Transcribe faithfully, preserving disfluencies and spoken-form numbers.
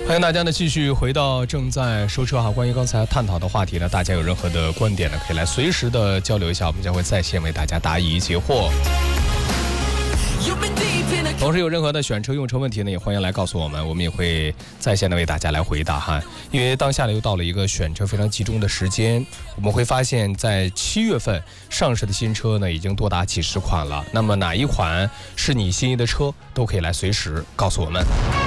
欢迎大家呢继续回到正在说车哈。关于刚才探讨的话题呢，大家有任何的观点呢，可以来随时的交流一下，我们将会在线为大家答疑解惑。同时有任何的选车用车问题呢，也欢迎来告诉我们，我们也会在线的为大家来回答哈。因为当下呢又到了一个选车非常集中的时间，我们会发现在七月份上市的新车呢已经多达几十款了。那么哪一款是你心仪的车，都可以来随时告诉我们。